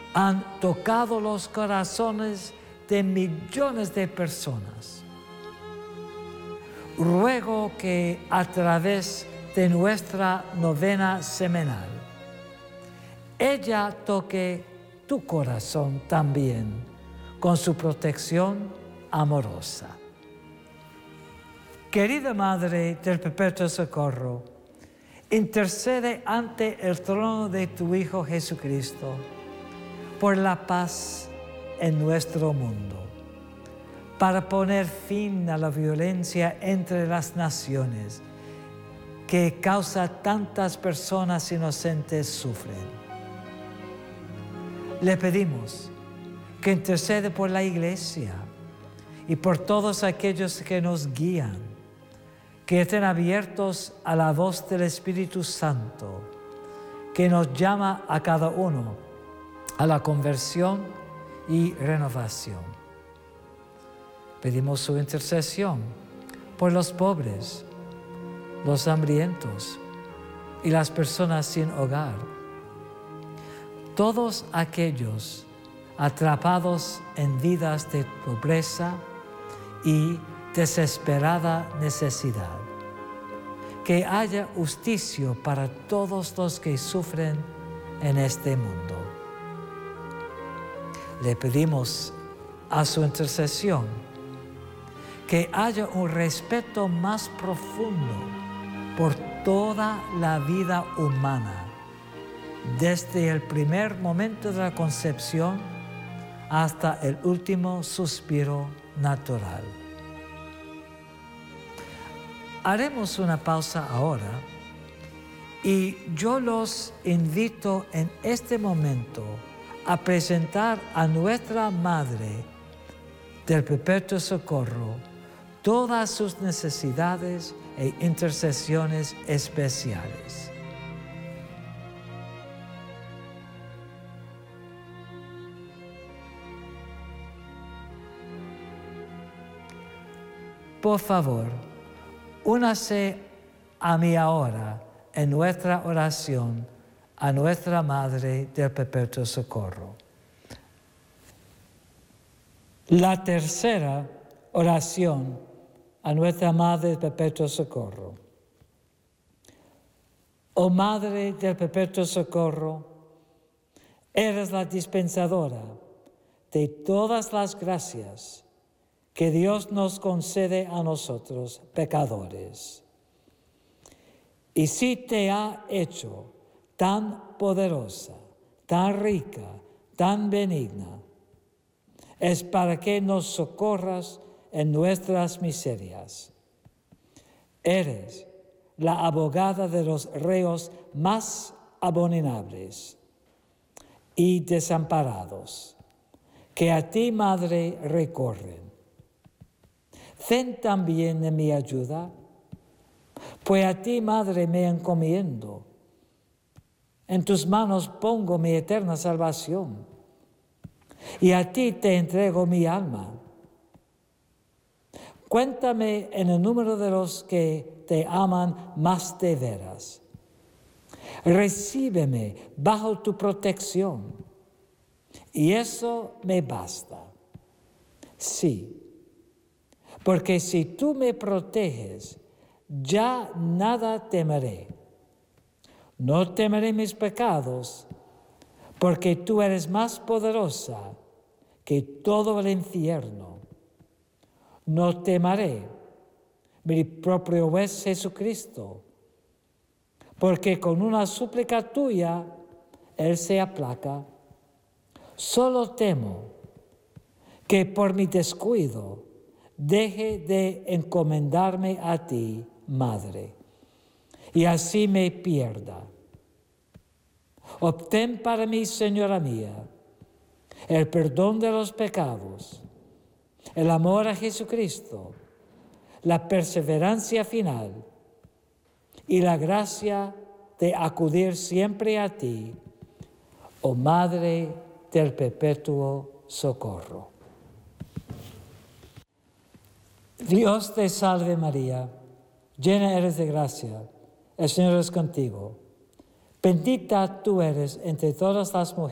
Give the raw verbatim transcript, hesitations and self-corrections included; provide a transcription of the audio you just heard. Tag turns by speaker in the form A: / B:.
A: han tocado los corazones de millones de personas. Ruego que a través de nuestra novena semanal, ella toque tu corazón también con su protección amorosa. Querida Madre del Perpetuo Socorro, intercede ante el trono de tu Hijo Jesucristo por la paz en nuestro mundo, para poner fin a la violencia entre las naciones que causa tantas personas inocentes sufren. Le pedimos que intercede por la Iglesia y por todos aquellos que nos guían, que estén abiertos a la voz del Espíritu Santo, que nos llama a cada uno a la conversión y renovación. Pedimos su intercesión por los pobres, los hambrientos y las personas sin hogar. Todos aquellos atrapados en vidas de pobreza y desesperada necesidad. Que haya justicia para todos los que sufren en este mundo. Le pedimos a su intercesión que haya un respeto más profundo por toda la vida humana, desde el primer momento de la concepción hasta el último suspiro natural. Haremos una pausa ahora y yo los invito en este momento a presentar a nuestra Madre del Perpetuo Socorro todas sus necesidades e intercesiones especiales. Por favor, únase a mí ahora en nuestra oración a nuestra Madre del Perpetuo Socorro. La tercera oración a nuestra Madre del Perpetuo Socorro. Oh Madre del Perpetuo Socorro, eres la dispensadora de todas las gracias que Dios nos concede a nosotros, pecadores. Y si te ha hecho tan poderosa, tan rica, tan benigna, es para que nos socorras en nuestras miserias. Eres la abogada de los reos más abominables y desamparados, que a ti, Madre, recorren. Ven también en mi ayuda, pues a ti, Madre, me encomiendo. En tus manos pongo mi eterna salvación, y a ti te entrego mi alma. Cuéntame en el número de los que te aman más de veras. Recíbeme bajo tu protección, y eso me basta. Sí, porque si tú me proteges, ya nada temeré. No temeré mis pecados, porque tú eres más poderosa que todo el infierno. No temeré mi propio juez Jesucristo, porque con una súplica tuya Él se aplaca. Solo temo que por mi descuido deje de encomendarme a ti, Madre, y así me pierda. Obtén para mí, Señora mía, el perdón de los pecados, el amor a Jesucristo, la perseverancia final y la gracia de acudir siempre a ti, oh Madre del Perpetuo Socorro. Dios te salve María, llena eres de gracia, el Señor es contigo. Bendita tú eres entre todas las mujeres.